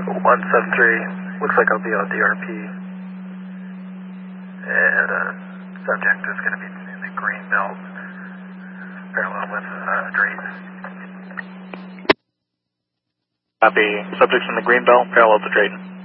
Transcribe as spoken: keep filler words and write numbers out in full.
one seven three, looks like I'll be on D R P. And uh, subject is going to be in the green belt, parallel with uh, Drayton. Copy. Subject's in the green belt, parallel to Drayton.